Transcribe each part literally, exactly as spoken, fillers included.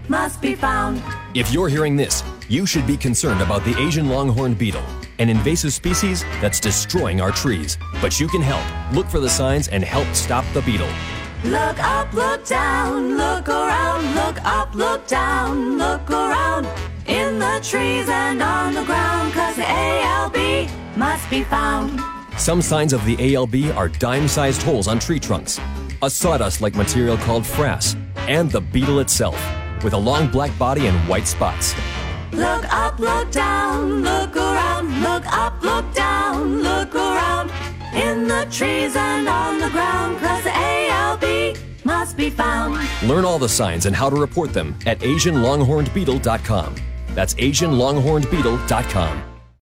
must be found. If you're hearing this, you should be concerned about the Asian longhorn beetle, an invasive species that's destroying our trees. But you can help. Look for the signs and help stop the beetle. Look up, look down, look around, look up, look down, look around, in the trees and on the ground, 'cause the A L B must be found. Some signs of the A L B are dime-sized holes on tree trunks, a sawdust-like material called frass, and the beetle itself, with a long black body and white spots. Look up, look down, look around, look up, look down, look around, in the trees and on the ground, 'cause the A L B must be found. Learn all the signs and how to report them at Asian longhorned beetle dot com. That's Asian longhorned beetle dot com.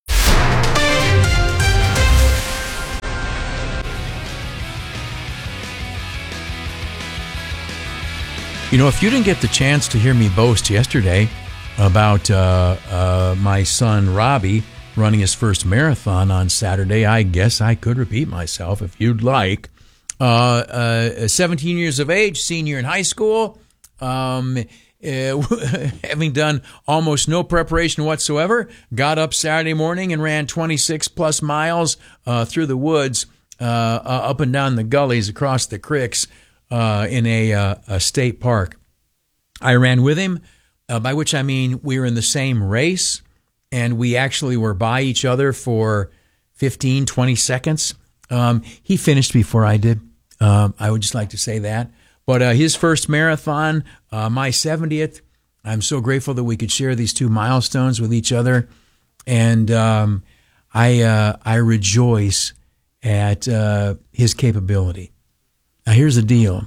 You know, if you didn't get the chance to hear me boast yesterday about uh, uh, my son Robbie running his first marathon on Saturday, I guess I could repeat myself if you'd like. Uh, uh, seventeen years of age, senior in high school, um, uh, having done almost no preparation whatsoever, got up Saturday morning and ran twenty-six plus miles uh, through the woods, uh, uh, up and down the gullies, across the creeks, uh, in a, uh, a state park. I ran with him, uh, by which I mean we were in the same race, and we actually were by each other for fifteen, twenty seconds. Um, he finished before I did. Um, I would just like to say that. But uh, his first marathon, uh, my seventieth, I'm so grateful that we could share these two milestones with each other. And um, I uh, I rejoice at uh, his capability. Now, here's the deal.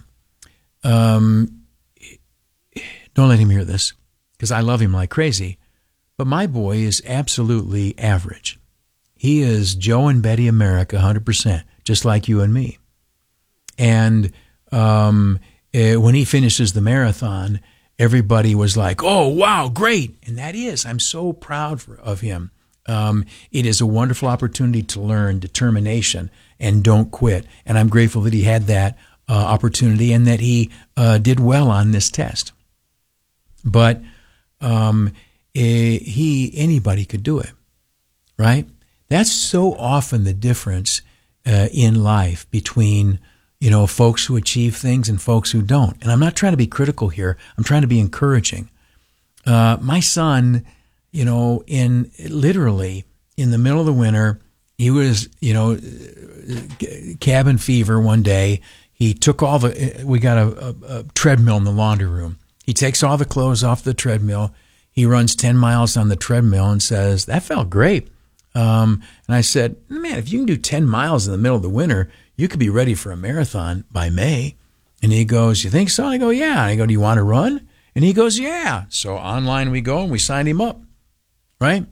Um, don't let him hear this, because I love him like crazy. But my boy is absolutely average. He is Joe and Betty America, one hundred percent, just like you and me. And um, uh, when he finishes the marathon, everybody was like, oh, wow, great. And that is, I'm so proud for, of him. Um, it is a wonderful opportunity to learn determination and don't quit. And I'm grateful that he had that uh, opportunity and that he uh, did well on this test. But um, eh, he anybody could do it, right? That's so often the difference uh, in life between, you know, folks who achieve things and folks who don't. And I'm not trying to be critical here. I'm trying to be encouraging. Uh, my son, you know, in literally in the middle of the winter, he was, you know, cabin fever one day. He took all the, we got a, a, a treadmill in the laundry room. He takes all the clothes off the treadmill. He runs ten miles on the treadmill and says, that felt great. Um, and I said, man, if you can do ten miles in the middle of the winter, you could be ready for a marathon by May. And he goes, you think so? I go, yeah. And I go, do you want to run? And he goes, yeah. So online we go and we signed him up, right?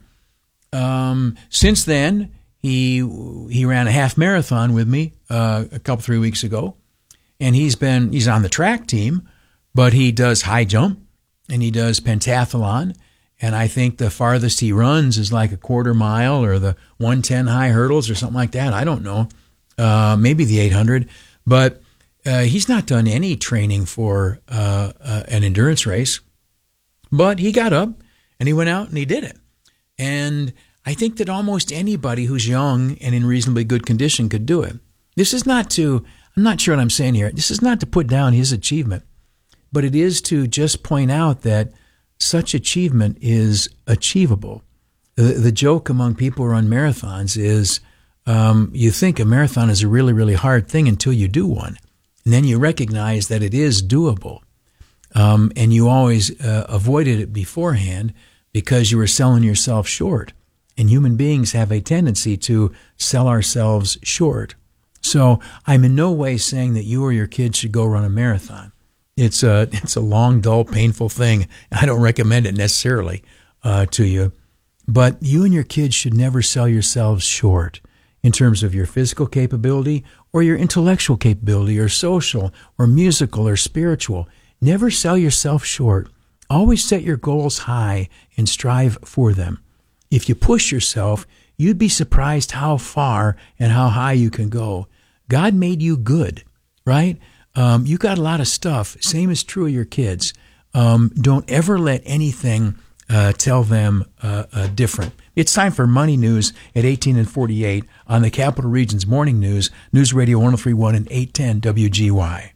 Um, since then, he he ran a half marathon with me uh, a couple, three weeks ago. And he's been, he's on the track team, but he does high jump and he does pentathlon. And I think the farthest he runs is like a quarter mile or the one ten high hurdles or something like that. I don't know. Uh, maybe the eight hundred. But uh, he's not done any training for uh, uh, an endurance race. But he got up and he went out and he did it. And I think that almost anybody who's young and in reasonably good condition could do it. This is not to, I'm not sure what I'm saying here. This is not to put down his achievement. But it is to just point out that such achievement is achievable. The, the joke among people who run marathons is um, you think a marathon is a really, really hard thing until you do one. And then you recognize that it is doable. Um, and you always uh, avoided it beforehand because you were selling yourself short. And human beings have a tendency to sell ourselves short. So I'm in no way saying that you or your kids should go run a marathon. It's a, it's a long, dull, painful thing. I don't recommend it necessarily uh, to you. But you and your kids should never sell yourselves short in terms of your physical capability or your intellectual capability or social or musical or spiritual. Never sell yourself short. Always set your goals high and strive for them. If you push yourself, you'd be surprised how far and how high you can go. God made you good, right? Um, you got a lot of stuff. Same is true of your kids. Um, don't ever let anything uh, tell them uh, uh, different. It's time for Money News at eighteen and forty-eight on the Capital Region's Morning News, News Radio one oh three point one and eight ten W G Y.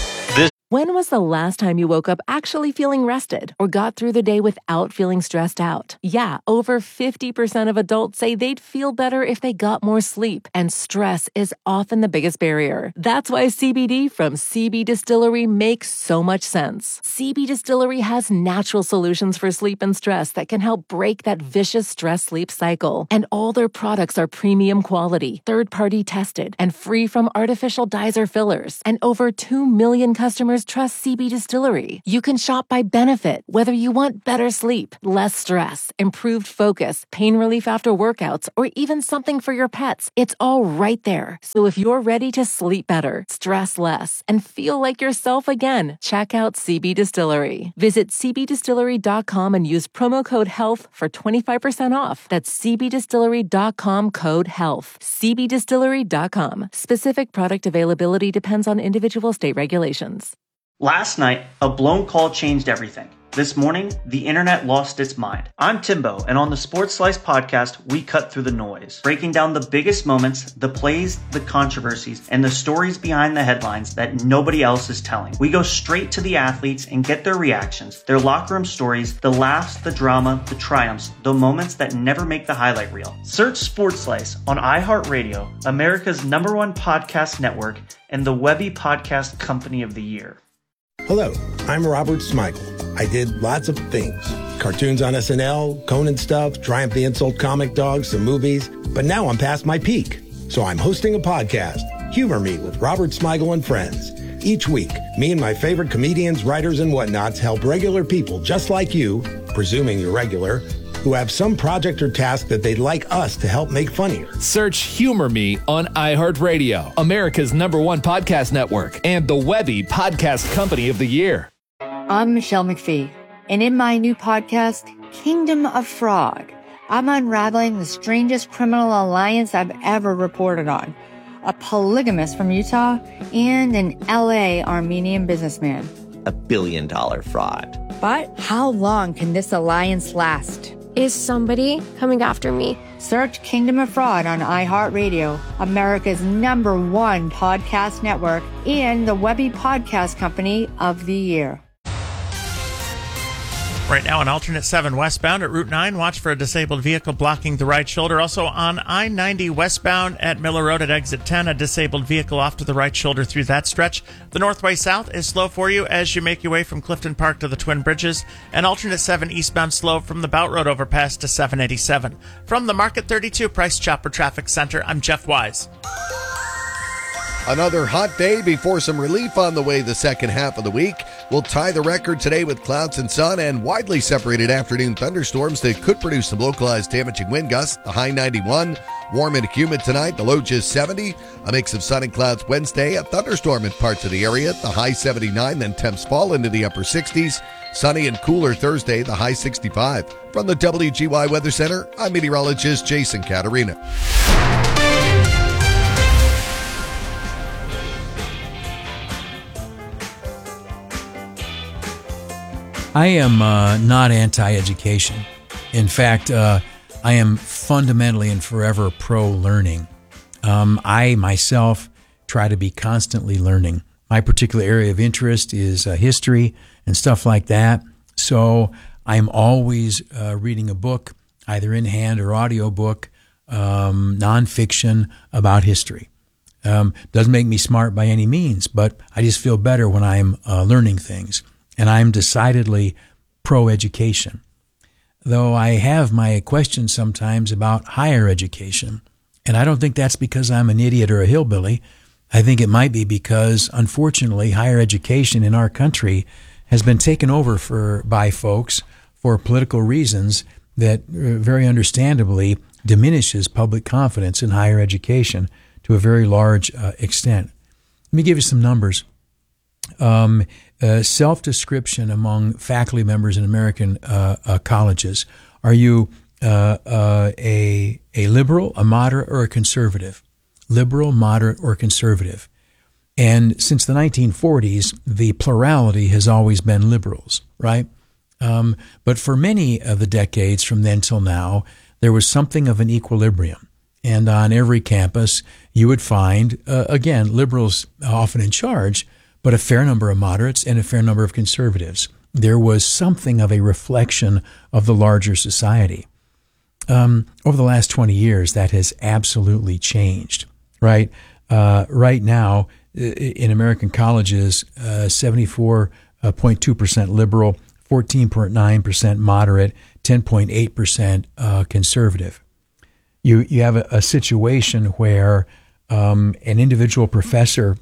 When was the last time you woke up actually feeling rested or got through the day without feeling stressed out? Yeah, over fifty percent of adults say they'd feel better if they got more sleep, and stress is often the biggest barrier. That's why C B D from C B Distillery makes so much sense. C B Distillery has natural solutions for sleep and stress that can help break that vicious stress-sleep cycle. And all their products are premium quality, third-party tested, and free from artificial dyes or fillers. And over two million customers trust C B Distillery. You can shop by benefit, whether you want better sleep, less stress, improved focus, pain relief after workouts, or even something for your pets. It's all right there. So if you're ready to sleep better, stress less, and feel like yourself again, check out C B Distillery. Visit c b distillery dot com and use promo code HEALTH for twenty-five percent off. That's c b distillery dot com code HEALTH. c b distillery dot com. Specific product availability depends on individual state regulations. Last night, a blown call changed everything. This morning, the internet lost its mind. I'm Timbo, and on the Sports Slice podcast, we cut through the noise, breaking down the biggest moments, the plays, the controversies, and the stories behind the headlines that nobody else is telling. We go straight to the athletes and get their reactions, their locker room stories, the laughs, the drama, the triumphs, the moments that never make the highlight reel. Search Sports Slice on iHeartRadio, America's number one podcast network, and the Webby Podcast Company of the Year. Hello, I'm Robert Smigel. I did lots of things. Cartoons on S N L, Conan stuff, Triumph the Insult Comic Dogs, some movies. But now I'm past my peak. So I'm hosting a podcast, Humor Me with Robert Smigel and Friends. Each week, me and my favorite comedians, writers, and whatnots help regular people just like you, presuming you're regular, who have some project or task that they'd like us to help make funnier. Search Humor Me on iHeartRadio, America's number one podcast network, and the Webby Podcast Company of the Year. I'm Michelle McPhee, and in my new podcast, Kingdom of Fraud, I'm unraveling the strangest criminal alliance I've ever reported on. A polygamist from Utah and an L A Armenian businessman. A billion dollar fraud. But how long can this alliance last? Is somebody coming after me? Search Kingdom of Fraud on iHeartRadio, America's number one podcast network, and the Webby Podcast Company of the Year. Right now on alternate seven westbound at Route nine, watch for a disabled vehicle blocking the right shoulder. Also on I ninety westbound at Miller Road at exit ten, a disabled vehicle off to the right shoulder through that stretch. The northway south is slow for you as you make your way from Clifton Park to the Twin Bridges. And alternate seven eastbound slow from the Bout Road overpass to seven eighty-seven. From the Market thirty-two Price Chopper Traffic Center, I'm Jeff Wise. Another hot day before some relief on the way the second half of the week. We'll tie the record today with clouds and sun and widely separated afternoon thunderstorms that could produce some localized damaging wind gusts. The high ninety-one. Warm and humid tonight, the low just seventy. A mix of sun and clouds Wednesday, a thunderstorm in parts of the area. The high seventy-nine, then temps fall into the upper sixties. Sunny and cooler Thursday, the high sixty-five. From the W G Y Weather Center, I'm meteorologist Jason Caterina. I am uh, not anti-education. In fact, uh, I am fundamentally and forever pro-learning. Um, I myself try to be constantly learning. My particular area of interest is uh, history and stuff like that. So I'm always uh, reading a book, either in hand or audio book, um, nonfiction about history. Um, doesn't make me smart by any means, but I just feel better when I'm uh, learning things. And I'm decidedly pro-education, though I have my questions sometimes about higher education. And I don't think that's because I'm an idiot or a hillbilly. I think it might be because, unfortunately, higher education in our country has been taken over for by folks for political reasons that uh, very understandably diminishes public confidence in higher education to a very large uh, extent. Let me give you some numbers. Um, uh, self-description among faculty members in American uh, uh, colleges. Are you uh, uh, a a liberal, a moderate, or a conservative? Liberal, moderate, or conservative? And since the nineteen forties, the plurality has always been liberals, right? Um, but for many of the decades from then till now, there was something of an equilibrium. And on every campus, you would find, uh, again, liberals often in charge, but a fair number of moderates and a fair number of conservatives. There was something of a reflection of the larger society. Um, over the last twenty years, that has absolutely changed, right? Uh, right now, in American colleges, uh, seventy-four point two percent liberal, fourteen point nine percent moderate, ten point eight percent uh, conservative. You you have a, a situation where um, an individual professor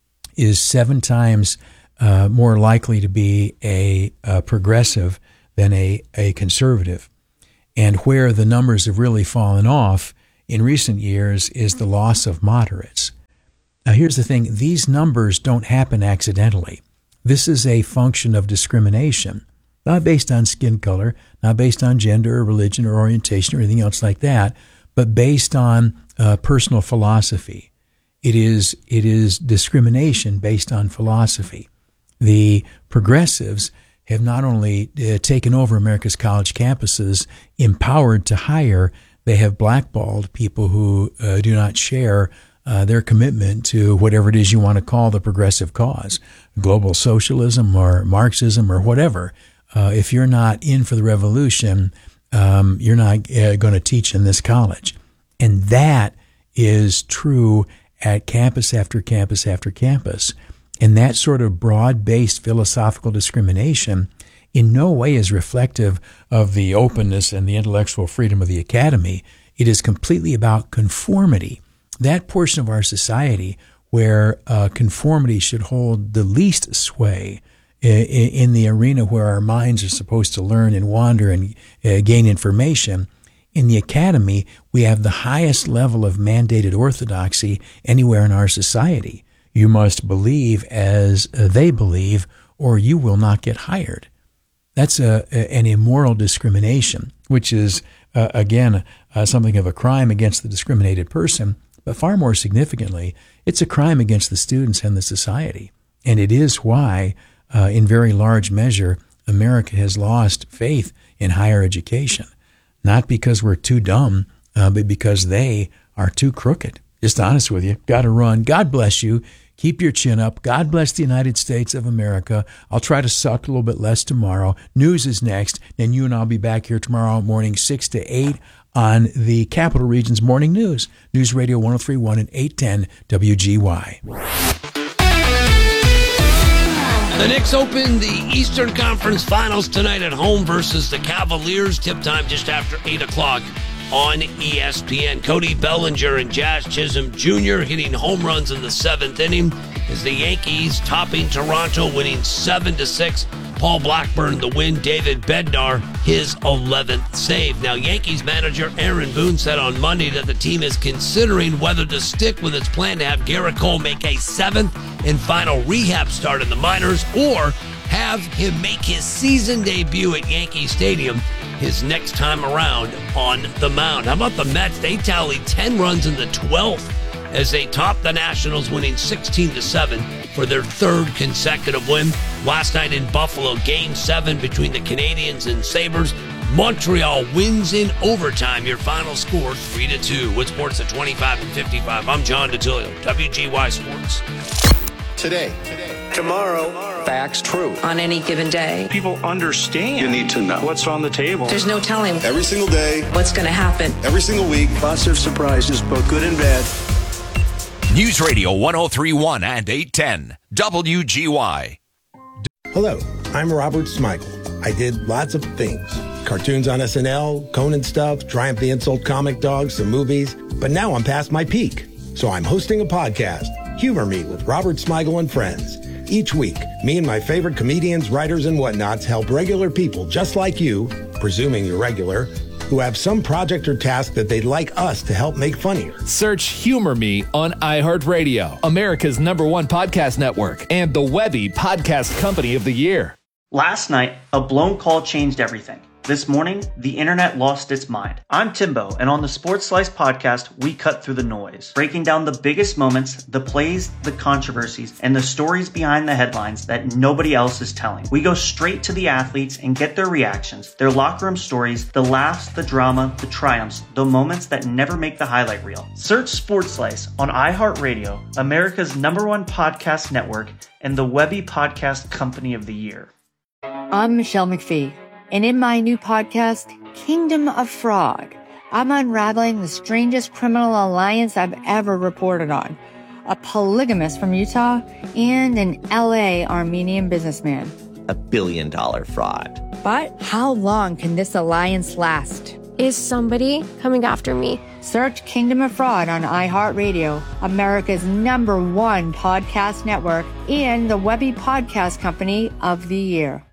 is seven times uh, more likely to be a, a progressive than a, a conservative. And where the numbers have really fallen off in recent years is the loss of moderates. Now, here's the thing. These numbers don't happen accidentally. This is a function of discrimination, not based on skin color, not based on gender or religion or orientation or anything else like that, but based on uh, personal philosophy. It is it is discrimination based on philosophy. The progressives have not only uh, taken over America's college campuses, empowered to hire, they have blackballed people who uh, do not share uh, their commitment to whatever it is you want to call the progressive cause, global socialism or Marxism or whatever. Uh, if you're not in for the revolution, um, you're not uh, going to teach in this college. And that is true at campus after campus after campus. And that sort of broad-based philosophical discrimination in no way is reflective of the openness and the intellectual freedom of the academy. It is completely about conformity. That portion of our society where uh, conformity should hold the least sway in, in the arena where our minds are supposed to learn and wander and uh, gain information. In the academy, we have the highest level of mandated orthodoxy anywhere in our society. You must believe as they believe, or you will not get hired. That's a, a, an immoral discrimination, which is, uh, again, uh, something of a crime against the discriminated person. But far more significantly, it's a crime against the students and the society. And it is why, uh, in very large measure, America has lost faith in higher education. Not because we're too dumb, uh, but because they are too crooked. Just honest with you. Got to run. God bless you. Keep your chin up. God bless the United States of America. I'll try to suck a little bit less tomorrow. News is next. Then you and I'll be back here tomorrow morning, six to eight, on the Capital Region's Morning News. News Radio one oh three point one and eight ten W G Y. The Knicks open the Eastern Conference Finals tonight at home versus the Cavaliers. Tip time just after eight o'clock on E S P N. Cody Bellinger and Jazz Chisholm Junior hitting home runs in the seventh inning as the Yankees topping Toronto, winning seven to six. Paul Blackburn the win. David Bednar his eleventh save. Now, Yankees manager Aaron Boone said on Monday that the team is considering whether to stick with its plan to have Garrett Cole make a seventh and final rehab start in the minors, or have him make his season debut at Yankee Stadium his next time around on the mound. How about the Mets? They tallied ten runs in the twelfth as they topped the Nationals, winning sixteen to seven for their third consecutive win. Last night in Buffalo, Game seven between the Canadians and Sabres. Montreal wins in overtime. Your final score, three to two. With sports at twenty-five and fifty-five, I'm John DeTilio, W G Y Sports. Today. Tomorrow. Facts true. On any given day. People understand. You need to know what's on the table. There's no telling. Every single day. What's going to happen. Every single week. Lots of surprises, both good and bad. News Radio one oh three point one and eight ten W G Y. Hello, I'm Robert Smigel. I did lots of things. Cartoons on S N L, Conan stuff, Triumph the Insult comic dogs, some movies. But now I'm past my peak. So I'm hosting a podcast, Humor Me with Robert Smigel and Friends. Each week, me and my favorite comedians, writers, and whatnots help regular people just like you, presuming you're regular, who have some project or task that they'd like us to help make funnier. Search Humor Me on iHeartRadio, America's number one podcast network, and the Webby Podcast Company of the Year. Last night, a blown call changed everything. This morning, the internet lost its mind. I'm Timbo, and on the Sports Slice podcast, we cut through the noise, breaking down the biggest moments, the plays, the controversies, and the stories behind the headlines that nobody else is telling. We go straight to the athletes and get their reactions, their locker room stories, the laughs, the drama, the triumphs, the moments that never make the highlight reel. Search Sports Slice on iHeartRadio, America's number one podcast network, and the Webby Podcast Company of the Year. I'm Michelle McPhee, and in my new podcast, Kingdom of Frog, I'm unraveling the strangest criminal alliance I've ever reported on. A polygamist from Utah and an L A Armenian businessman. A billion dollar fraud. But how long can this alliance last? Is somebody coming after me? Search Kingdom of Fraud on iHeartRadio, America's number one podcast network, and the Webby Podcast Company of the Year.